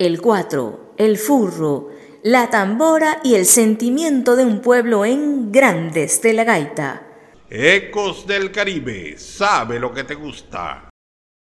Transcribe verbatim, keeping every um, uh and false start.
El cuatro, el furro, la tambora y el sentimiento de un pueblo en Grandes de la Gaita. Ecos del Caribe, sabe lo que te gusta.